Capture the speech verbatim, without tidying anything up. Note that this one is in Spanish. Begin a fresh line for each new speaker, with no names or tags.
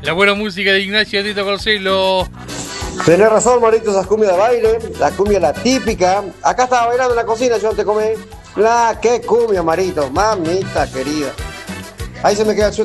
La buena música de Ignacio Tito Corcelo.
Tenés razón, Marito, esas cumbias de baile, la cumbia la típica. Acá estaba bailando en la cocina, yo te comí. La, qué cumbia, Marito, mamita querida. Ahí se me queda el